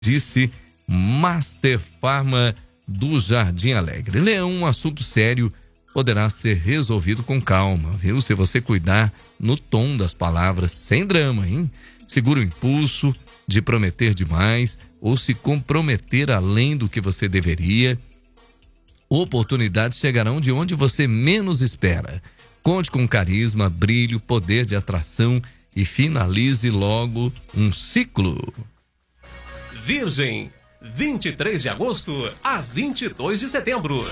disse Master Farma do Jardim Alegre. Leão, um assunto sério poderá ser resolvido com calma, viu? Se você cuidar no tom das palavras, sem drama, hein? Segura o impulso de prometer demais ou se comprometer além do que você deveria. Oportunidades chegarão de onde você menos espera. Conte com carisma, brilho, poder de atração e finalize logo um ciclo. Virgem, 23 de agosto a 22 de setembro.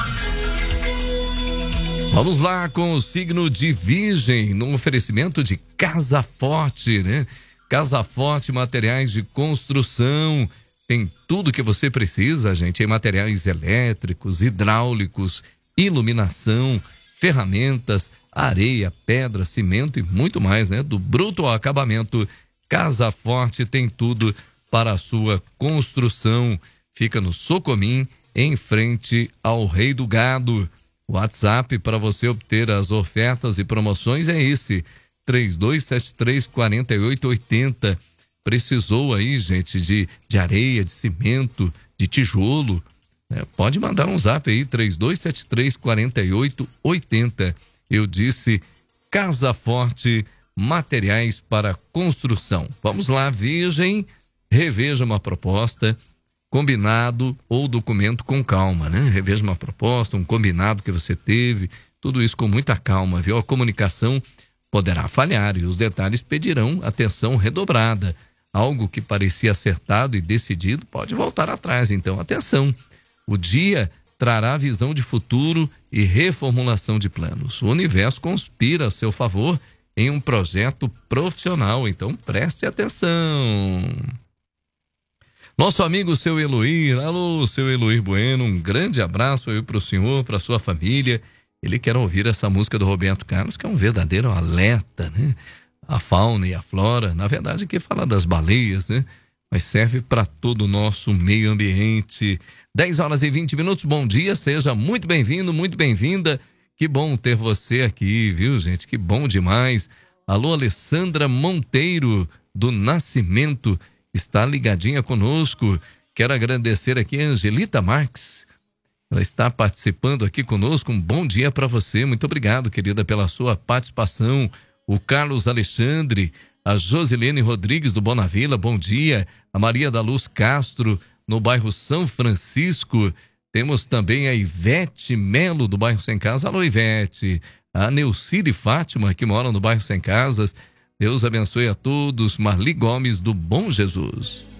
Vamos lá com o signo de Virgem, no oferecimento de Casa Forte, né? Casa Forte, materiais de construção, tem tudo que você precisa, gente, em materiais elétricos, hidráulicos, iluminação, ferramentas, areia, pedra, cimento e muito mais, né? Do bruto ao acabamento, Casa Forte tem tudo para a sua construção. Fica no Socomim, em frente ao Rei do Gado. O WhatsApp para você obter as ofertas e promoções é esse, 3273-4880. Precisou aí, gente, de areia, de cimento, de tijolo, né? Pode mandar um zap aí, 3273-4880. Eu disse Casa Forte, materiais para construção. Vamos lá, Virgem, reveja uma proposta, combinado ou documento com calma, né? Reveja uma proposta, um combinado que você teve, tudo isso com muita calma, viu? A comunicação poderá falhar e os detalhes pedirão atenção redobrada. Algo que parecia acertado e decidido pode voltar atrás, então atenção. O dia trará visão de futuro e reformulação de planos. O universo conspira a seu favor em um projeto profissional, então preste atenção. Nosso amigo seu Eloir, alô, seu Eloir Bueno, um grande abraço aí para o senhor, para sua família. Ele quer ouvir essa música do Roberto Carlos, que é um verdadeiro alerta, né? A fauna e a flora, na verdade que fala das baleias, né? Mas serve para todo o nosso meio ambiente. 10h20, bom dia, seja muito bem-vindo, muito bem-vinda. Que bom ter você aqui, viu, gente? Que bom demais. Alô, Alessandra Monteiro, do Nascimento, está ligadinha conosco. Quero agradecer aqui a Angelita Marques. Ela está participando aqui conosco. Um bom dia para você. Muito obrigado, querida, pela sua participação. O Carlos Alexandre, a Josilene Rodrigues do Bonavila, bom dia. A Maria da Luz Castro, no bairro São Francisco. Temos também a Ivete Melo, do bairro Sem Casa. Alô, Ivete. A Neucide Fátima, que mora no bairro Sem Casas. Deus abençoe a todos. Marli Gomes, do Bom Jesus.